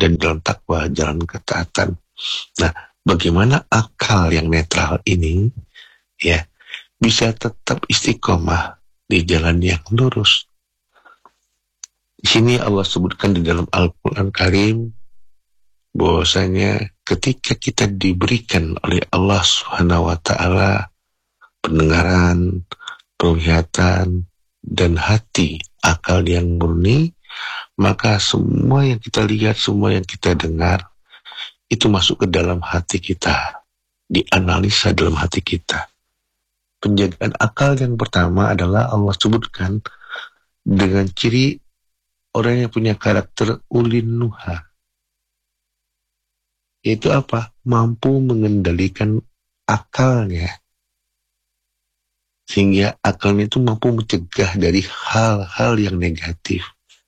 dan dalam takwa, jalan ketaatan. Nah, bagaimana akal yang netral ini ya bisa tetap istiqomah di jalan yang lurus? Di sini Allah sebutkan di dalam Al-Quran Karim bahwasanya ketika kita diberikan oleh Allah Subhanahu wa taala pendengaran, penglihatan, dan hati akal yang murni, maka semua yang kita lihat, semua yang kita dengar itu masuk ke dalam hati kita, dianalisa dalam hati kita. Penjagaan akal yang pertama adalah Allah sebutkan dengan ciri orang yang punya karakter ulin nuha. Yaitu apa? Mampu mengendalikan akalnya. Sehingga akalnya itu mampu mencegah dari hal-hal yang negatif.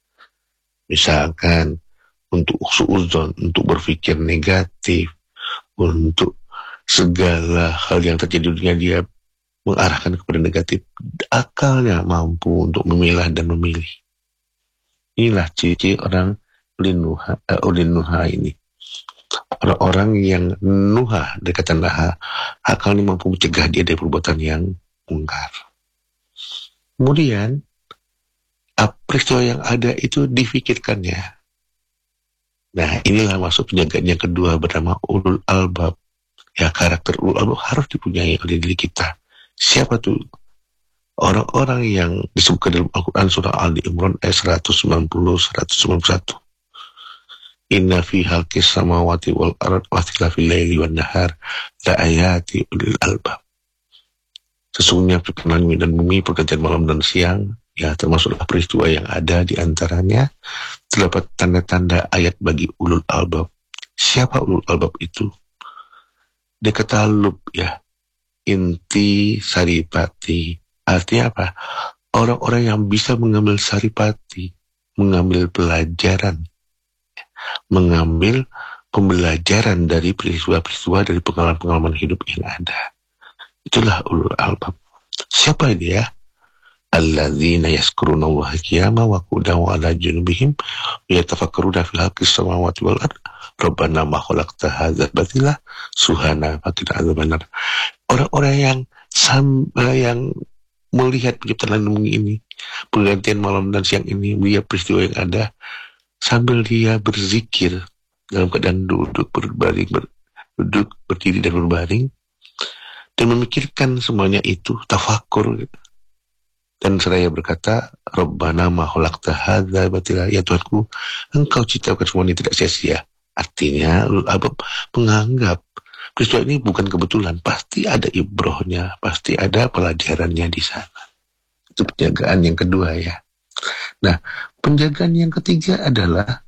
Misalkan untuk suudzon, untuk berpikir negatif, untuk segala hal yang terjadi di dunia dia mengarahkan kepada negatif. Akalnya mampu untuk memilah dan memilih. Inilah ciri orang ulin nuha ini. Orang-orang yang nuha, dari kata naha, akalnya mampu mencegah dia dari perbuatan yang mungkar. Kemudian, peristiwa yang ada itu difikirkannya. Nah, inilah masuk penjagaan yang kedua bernama ulul albab. Ya, karakter ulul albab harus dipunyai oleh diri kita. Siapa tuh? Orang-orang yang disebutkan dalam Al-Quran surah Ali Imran ayat 190-191. Inna fi halqis samawati wal ard wa ikhtilafil laili wan nahar la ayati ulil albab. Sesungguhnya perkenalan langit dan bumi, pergantian malam dan siang, ya termasuklah peristiwa yang ada di antaranya terdapat tanda-tanda ayat bagi ulul albab. Siapa ulul albab itu? Dia kata lub, ya, inti saripati. Artinya apa? Orang-orang yang bisa mengambil saripati, mengambil pelajaran, mengambil pembelajaran dari peristiwa-peristiwa, dari pengalaman-pengalaman hidup yang ada. Itulah ulul albab. Siapa dia? Alladzina yazkuruna Allaha qiyaman wa qu'udan wa 'ala junubihim wa yatafakkaruna fil khalqis samawati wal ard. Rabbana ma khalaqta hadzal batila subhanaka faqina adzabannar. Orang-orang yang melihat penciptaan langit bumi ini, pergantian malam dan siang ini, melihat peristiwa yang ada, sambil dia berzikir dalam keadaan duduk, berbaring, duduk, berdiri dan berbaring, dan memikirkan semuanya itu, tafakur. Dan seraya berkata, Rabbana ma khalaqta hadza batila, ya Tuhanku, Engkau ciptakan semua ini tidak sia-sia. Artinya, ulul albab menganggap peristiwa ini bukan kebetulan, pasti ada ibrohnya, pasti ada pelajarannya di sana. Itu penjagaan yang kedua, ya. Nah, penjagaan yang ketiga adalah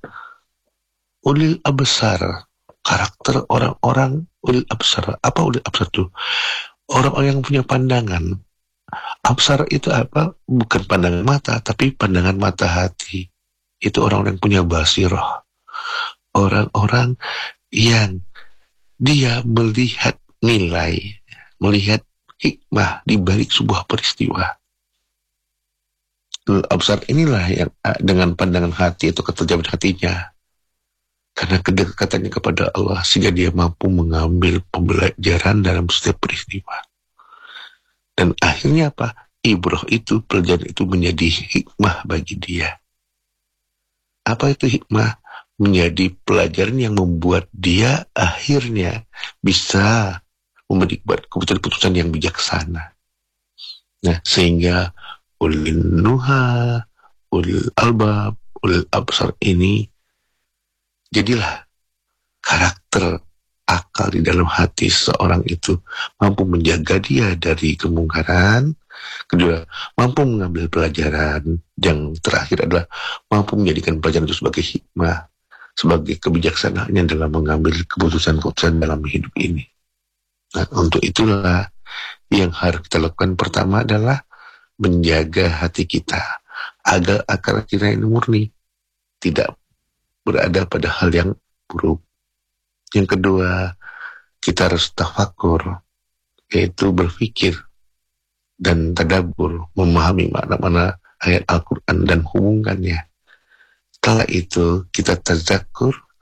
ulil absar, karakter orang-orang ulil absar. Apa ulil absar itu? Orang-orang yang punya pandangan. Absar itu apa? Bukan pandangan mata, tapi pandangan mata hati. Itu orang-orang yang punya basirah. Orang-orang yang dia melihat nilai, melihat hikmah di balik sebuah peristiwa. Absar inilah yang dengan pandangan hati atau keterjemahan hatinya, karena kedekatannya kepada Allah, sehingga dia mampu mengambil pembelajaran dalam setiap peristiwa. Dan akhirnya apa? Ibrah itu, pelajaran itu menjadi hikmah bagi dia. Apa itu hikmah? Menjadi pelajaran yang membuat dia akhirnya bisa membuat keputusan-keputusan yang bijaksana. Nah, sehingga ulil nuha, ulil albab, ulil absar ini jadilah karakter akal di dalam hati seorang itu, mampu menjaga dia dari kemungkaran. Kedua, mampu mengambil pelajaran. Yang terakhir adalah mampu menjadikan pelajaran itu sebagai hikmah, sebagai kebijaksanaannya dalam mengambil keputusan-keputusan dalam hidup ini. Nah, untuk itulah yang harus kita lakukan pertama adalah menjaga hati kita agar akal kita ini murni, tidak berada pada hal yang buruk. Yang kedua, kita harus tafakur, yaitu berpikir dan tadabbur, memahami makna-makna ayat Al-Quran dan hubungkannya. Setelah itu kita tadzakur,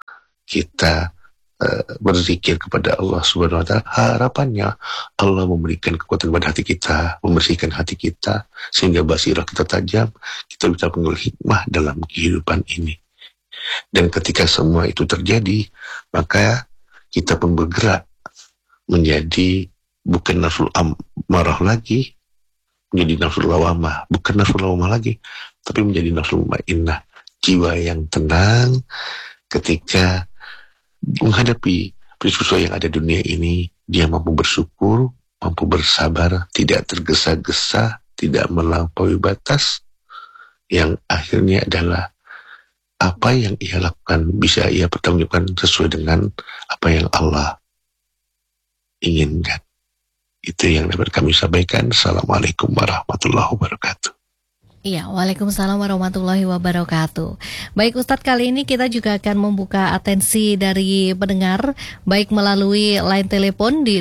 kita berzikir kepada Allah Subhanahu wa Ta'ala, harapannya Allah memberikan kekuatan pada hati kita, membersihkan hati kita sehingga basirah kita tajam, kita bisa mengambil hikmah dalam kehidupan ini. Dan ketika semua itu terjadi, maka kita pun bergerak menjadi bukan nafsul amarah lagi, menjadi nafsul lawamah, bukan nafsul lawamah lagi, tapi menjadi nafsul mutmainnah, jiwa yang tenang ketika menghadapi peristiwa yang ada di dunia ini. Dia mampu bersyukur, mampu bersabar, tidak tergesa-gesa, tidak melampaui batas, yang akhirnya adalah apa yang ia lakukan bisa ia pertanggungjawabkan sesuai dengan apa yang Allah inginkan. Itu yang dapat kami sampaikan. Assalamualaikum warahmatullahi wabarakatuh. Iya, waalaikumsalam warahmatullahi wabarakatuh. Baik Ustadz, kali ini kita juga akan membuka atensi dari pendengar, baik melalui line telepon di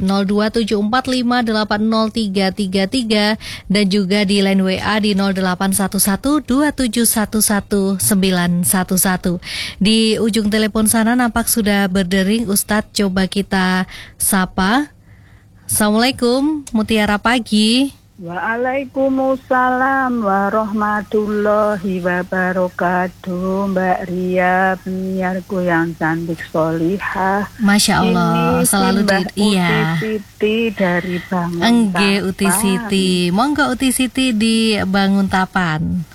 02745803333 dan juga di line WA di 0811271111. Di ujung telepon sana nampak sudah berdering Ustadz, coba kita sapa. Assalamualaikum, Mutiara Pagi. Waalaikumsalam warahmatullahi wabarakatuh. Mbak Ria, penyiarku yang cantik solihah. Masya Allah, ini selalu Iya. Uti Siti dari Bangun Engge Uti Siti, monggo Uti Siti di Bangun Tapan.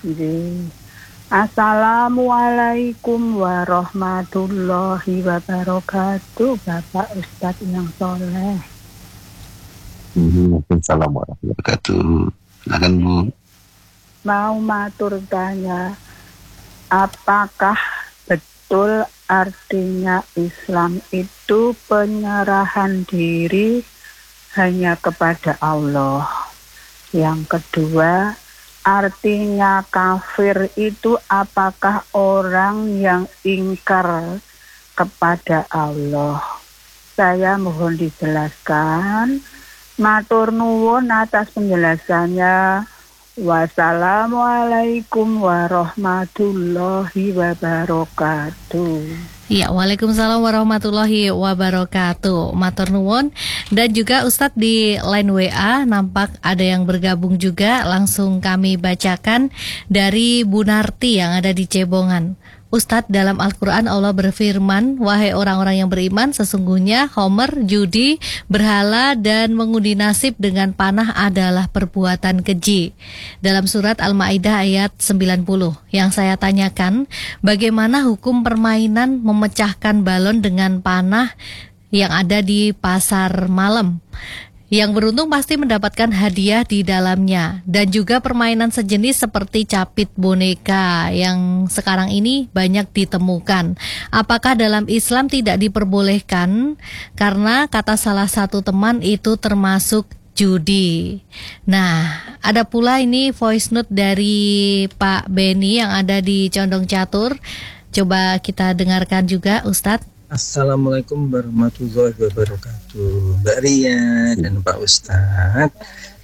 Assalamualaikum warahmatullahi wabarakatuh, Bapak Ustadz yang soleh. Waalaikumsalam warahmatullahi wabarakatuh. Silakan Bu. Mau matur tanya, apakah betul artinya Islam itu penyerahan diri hanya kepada Allah? Yang kedua, artinya kafir itu apakah orang yang ingkar kepada Allah? Saya mohon dijelaskan. Matur nuwun atas penjelasannya. Wassalamualaikum warahmatullahi wabarakatuh. Ya, waalaikumsalam warahmatullahi wabarakatuh. Matur nuwun. Dan juga Ustadz di line WA nampak ada yang bergabung juga. Langsung kami bacakan dari Bu Narti yang ada di Cebongan. Ustadz, dalam Al-Quran Allah berfirman, wahai orang-orang yang beriman, sesungguhnya homer, judi, berhala, dan mengundi nasib dengan panah adalah perbuatan keji. Dalam surat Al-Ma'idah ayat 90. Yang saya tanyakan, bagaimana hukum permainan memecahkan balon dengan panah yang ada di pasar malam? Yang beruntung pasti mendapatkan hadiah di dalamnya. Dan juga permainan sejenis seperti capit boneka yang sekarang ini banyak ditemukan. Apakah dalam Islam tidak diperbolehkan? Karena kata salah satu teman itu termasuk judi. Nah, ada pula ini voice note dari Pak Beni yang ada di Condong Catur. Coba kita dengarkan juga Ustadz. Assalamualaikum warahmatullahi wabarakatuh, Mbak Ria dan Pak Ustadz.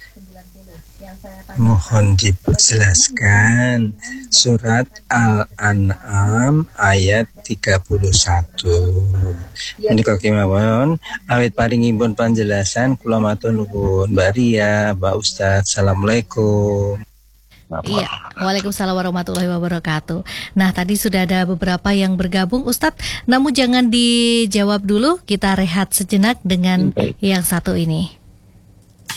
Mohon dijelaskan surat Al-An'am ayat 31. Ini kok kemawon awit paringipun penjelasan kula matur nuwun Mbak Ria, Pak Ustadz. Assalamualaikum. Iya, waalaikumsalam warahmatullahi wabarakatuh. Nah, tadi sudah ada beberapa yang bergabung Ustadz, namun jangan dijawab dulu, kita rehat sejenak dengan yang satu ini.